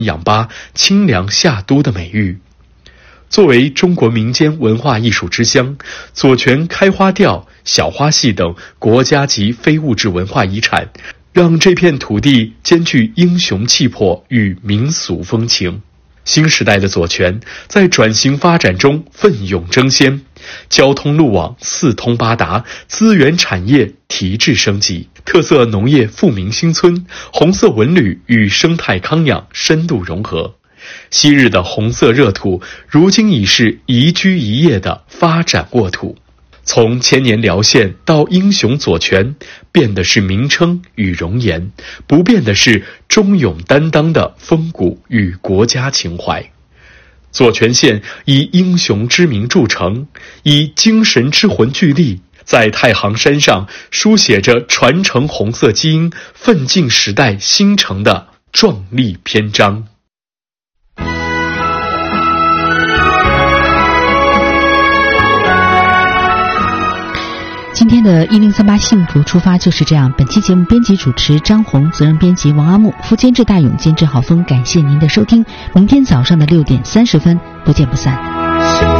氧吧清凉夏都的美誉。作为中国民间文化艺术之乡，左权开花调、小花戏等国家级非物质文化遗产，让这片土地兼具英雄气魄与民俗风情。新时代的左权在转型发展中奋勇争先，交通路网四通八达，资源产业提质升级，特色农业富民新村，红色文旅与生态康养深度融合。昔日的红色热土，如今已是宜居宜业的发展沃土。从千年辽县到英雄左权，变的是名称与容颜，不变的是忠勇担当的风骨与国家情怀。左权县以英雄之名著称，以精神之魂聚力，在太行山上书写着传承红色基因、奋进时代新城的壮丽篇章。 今天的1038幸福出发就是这样。本期节目编辑主持张红，责任编辑王阿木，副监制大勇，监制郝峰。感谢您的收听，明天早上的6点30分不见不散。